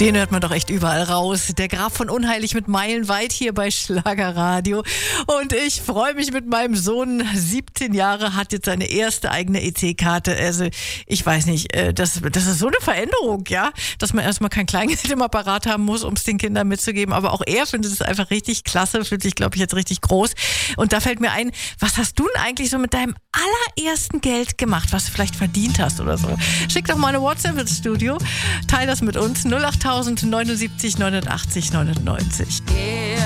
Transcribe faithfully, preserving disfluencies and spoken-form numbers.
Den hört man doch echt überall raus. Der Graf von Unheilig mit Meilenweit hier bei Schlagerradio. Und ich freue mich mit meinem Sohn, siebzehn Jahre, hat jetzt seine erste eigene E C-Karte. Also ich weiß nicht, das, das ist so eine Veränderung, ja, dass man erstmal kein Kleingeld im Apparat haben muss, um es den Kindern mitzugeben. Aber auch er findet es einfach richtig klasse, fühlt sich, glaube ich, jetzt richtig groß. Und da fällt mir ein, was hast du denn eigentlich so mit deinem allerersten Geld gemacht, was du vielleicht verdient hast oder so? Schick doch mal eine WhatsApp ins Studio, teil das mit uns, null acht neunundsiebzig neunundachtzig neunundneunzig.